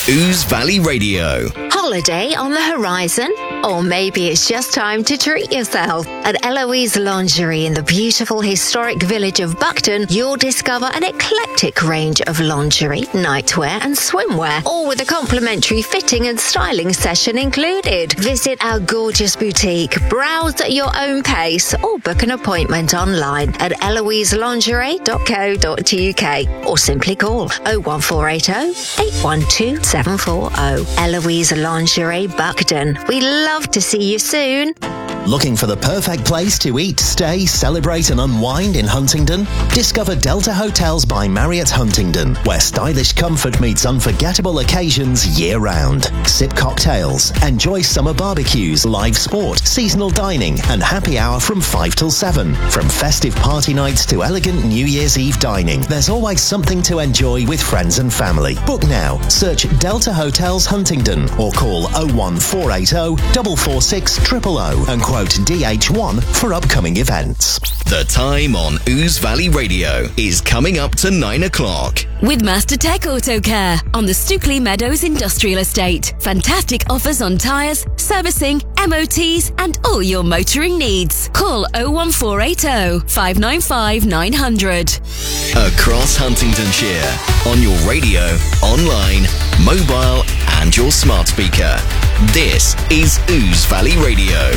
Ouse Valley Radio. Holiday on the horizon? Or maybe it's just time to treat yourself. At Eloise Lingerie in the beautiful historic village of Buckton, you'll discover an eclectic range of lingerie, nightwear and swimwear, all with a complimentary fitting and styling session included. Visit our gorgeous boutique, browse at your own pace, or book an appointment online at eloiselingerie.co.uk or simply call 01480 812 740. Eloise Lingerie Buckton. We love to see you soon. Looking for the perfect place to eat, stay, celebrate and unwind in Huntingdon? Discover Delta Hotels by Marriott Huntingdon, where stylish comfort meets unforgettable occasions year-round. Sip cocktails, enjoy summer barbecues, live sport, seasonal dining and happy hour from 5 till 7. From festive party nights to elegant New Year's Eve dining, there's always something to enjoy with friends and family. Book now. Search Delta Hotels Huntingdon or call 01480 446 000 and quote DH1 for upcoming events. The time on Ouse Valley Radio is coming up to 9 o'clock. With Master Tech Auto Care on the Stookley Meadows Industrial Estate. Fantastic offers on tyres, servicing, MOTs and all your motoring needs. Call 01480 595 900. Across Huntingdonshire, on your radio, online, mobile and your smart speaker. This is Ouse Valley Radio.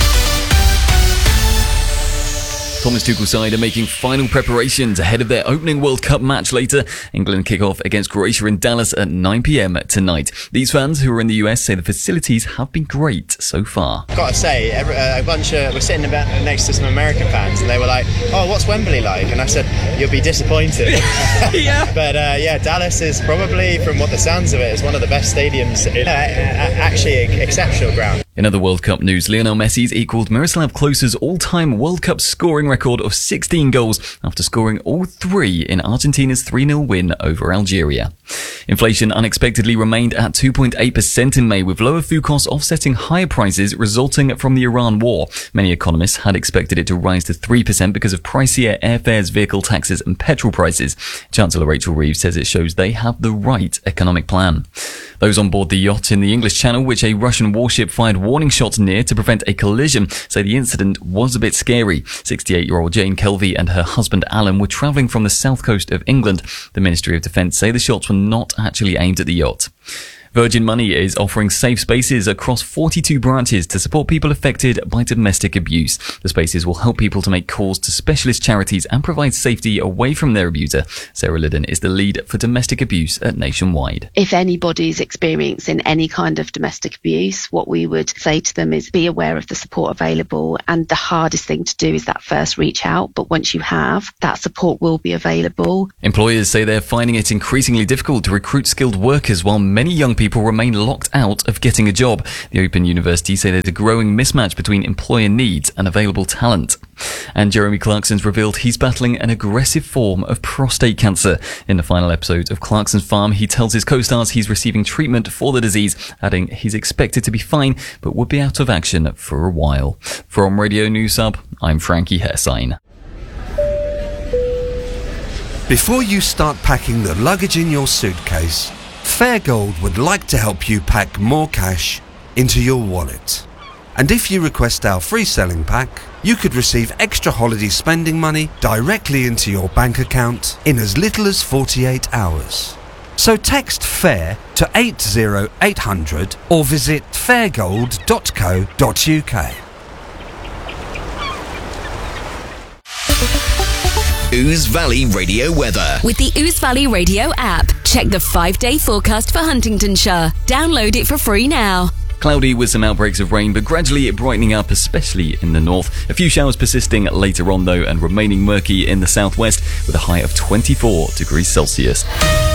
Thomas Tuchel's side are making final preparations ahead of their opening World Cup match later. England kick off against Croatia in Dallas at 9 p.m. tonight. These fans who are in the US say the facilities have been great so far. Got to say, we're sitting next to some American fans and they were like, "Oh, what's Wembley like?" And I said, "You'll be disappointed." Yeah. But Dallas is probably, from what the sounds of it, is one of the best stadiums. Actually, exceptional ground. In other World Cup news, Lionel Messi's equalled Miroslav Klose's all-time World Cup scoring record of 16 goals after scoring all three in Argentina's 3-0 win over Algeria. Inflation unexpectedly remained at 2.8% in May, with lower food costs offsetting higher prices resulting from the Iran war. Many economists had expected it to rise to 3% because of pricier airfares, vehicle taxes and petrol prices. Chancellor Rachel Reeves says it shows they have the right economic plan. Those on board the yacht in the English Channel, which a Russian warship fired warning shots near to prevent a collision, say the incident was a bit scary. 68-year-old Jane Kelvey and her husband Alan were travelling from the south coast of England. The Ministry of Defence say the shots were not actually aimed at the yacht. Virgin Money is offering safe spaces across 42 branches to support people affected by domestic abuse. The spaces will help people to make calls to specialist charities and provide safety away from their abuser. Sarah Liddon is the lead for domestic abuse at Nationwide. If anybody's experiencing any kind of domestic abuse, what we would say to them is be aware of the support available, and the hardest thing to do is that first reach out, but once you have, that support will be available. Employers say they're finding it increasingly difficult to recruit skilled workers, while many young people remain locked out of getting a job. The Open University say there's a growing mismatch between employer needs and available talent. And Jeremy Clarkson's revealed he's battling an aggressive form of prostate cancer. In the final episode of Clarkson's Farm, he tells his co-stars he's receiving treatment for the disease, adding he's expected to be fine, but would be out of action for a while. From Radio News Hub, I'm Frankie Hersign. Before you start packing the luggage in your suitcase, Fairgold would like to help you pack more cash into your wallet. And if you request our free selling pack, you could receive extra holiday spending money directly into your bank account in as little as 48 hours. So text FAIR to 80800 or visit fairgold.co.uk. Ouse Valley Radio weather. With the Ouse Valley Radio app, check the 5-day forecast for Huntingdonshire. Download it for free now. Cloudy with some outbreaks of rain, but gradually it brightening up, especially in the north. A few showers persisting later on though, and remaining murky in the southwest with a high of 24 degrees Celsius.